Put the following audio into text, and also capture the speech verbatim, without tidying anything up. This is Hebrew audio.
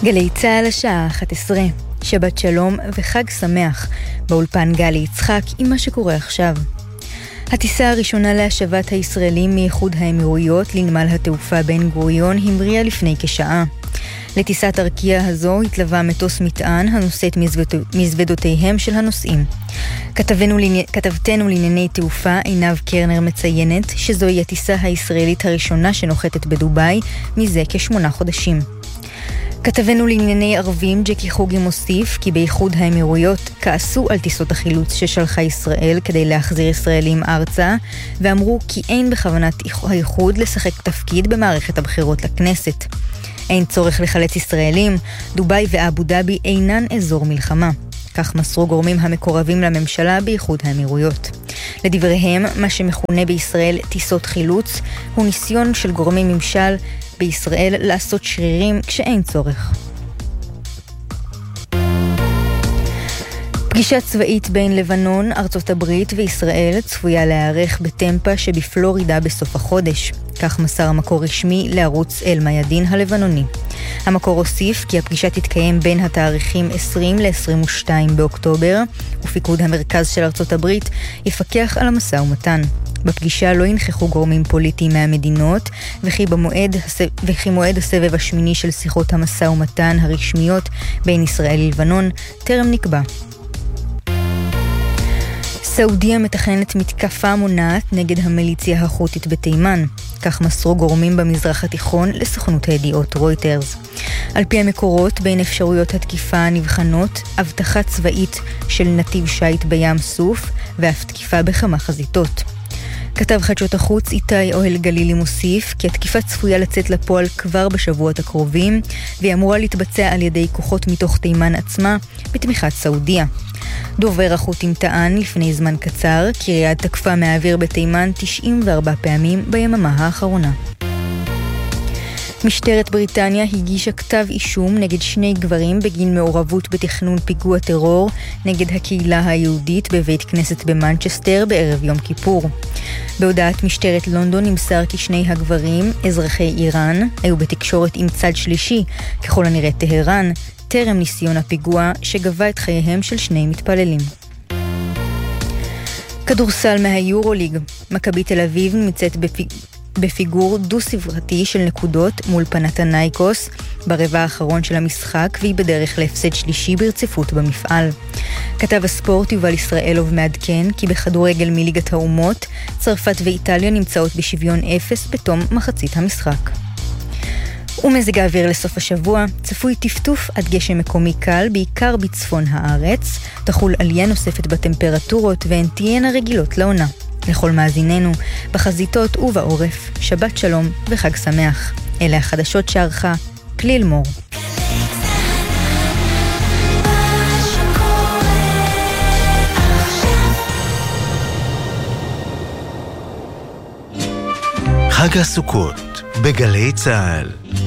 גלי צהל השעה אחת עשרה, שבת שלום וחג שמח, באולפן גלי יצחק עם מה שקורה עכשיו. הטיסה הראשונה להשבת הישראלים מאיחוד האמירויות לנמל התעופה בן גוריון המריאה לפני כשעה. לטיסת ארקיע הזו התלווה מטוס מטען הנושאת מזוודותיהם של הנוסעים. כתבנו, כתבתנו לענייני תעופה עינב קרנר מציינת שזוהי הטיסה הישראלית הראשונה שנוחתת בדוביי מזה כשמונה חודשים. כתבנו לענייני ערבים ג'קי חוגי מוסיף כי באיחוד האמירויות כעסו על טיסות החילוץ ששלחה ישראל כדי להחזיר ישראלים ארצה, ואמרו כי אין בכוונת האיחוד לשחק תפקיד במערכת הבחירות לכנסת. אין צורך לחלץ ישראלים, דוביי ואבו דאבי אינן אזור מלחמה. כך מסרו גורמים המקורבים לממשלה באיחוד האמירויות. לדבריהם, מה שמכונה בישראל טיסות חילוץ הוא ניסיון של גורמי ממשל בישראל לעשות שרירים כשאין צורך. פגישה צבאית בין לבנון, ארצות הברית וישראל צפויה להיערך בטמפה שבפלורידה בסוף החודש. כך מסר מקור רשמי לערוץ אל-מיאדין הלבנוני. המקור הוסיף כי הפגישה תתקיים בין התאריכים עשרים ל-עשרים ושתיים באוקטובר, ופיקוד המרכז של ארצות הברית יפקח על המשא ומתן. בפגישה לא ינכחו גורמים פוליטיים מהמדינות, וכי במועד, וכי מועד הסבב השמיני של שיחות המשא ומתן הרשמיות בין ישראל ללבנון טרם נקבע. סעודיה מתכננת מתקפה מונעת נגד המיליציה החות'ית בתימן. כך מסרו גורמים במזרח התיכון לסוכנות הידיעות רויטרס. על פי המקורות, בין אפשרויות התקיפה נבחנות הבטחה צבאית של נתיב שייט בים סוף ואף תקיפה בכמה חזיתות. כתב חדשות החוץ איתי אוהל גלילי מוסיף כי התקיפה צפויה לצאת לפועל כבר בשבועות הקרובים, והיא אמורה להתבצע על ידי כוחות מתוך תימן עצמה בתמיכת סעודיה. דובר החות'ים טען לפני זמן קצר כי ריאד תקפה מהאוויר בתימן תשעים וארבע פעמים ביממה האחרונה. משטרת בריטניה הגישה כתב אישום נגד שני גברים בגין מעורבות בתכנון פיגוע טרור נגד הקהילה היהודית בבית כנסת במנצ'סטר בערב יום כיפור. בהודעת משטרת לונדון נמסר כי שני הגברים, אזרחי איראן, היו בתקשורת עם צד שלישי, ככל הנראה טהרן, טרם ניסיון הפיגוע שגבה את חייהם של שני מתפללים. כדורסל מהיורוליג, מכבי תל אביב נמצאת בפיג... בפיגור דו-ספרתי של נקודות מול פנתנייקוס ברבע האחרון של המשחק, והיא בדרך להפסד שלישי ברציפות במפעל. כתב הספורט יובל ישראלוב מעדכן כי בכדורגל מליגת האומות צרפת ואיטליה נמצאות בשוויון אפס בתום מחצית המשחק. ומזג האוויר לסוף השבוע, צפוי טפטוף עד גשם מקומי קל, בעיקר בצפון הארץ, תחול עלייה נוספת בטמפרטורות והן תהיינה רגילות לעונה. לכל מאזיננו, בחזיתות ובעורף, שבת שלום וחג שמח. אלה החדשות שערכה פליל מור. חג הסוכות בגלי צהל.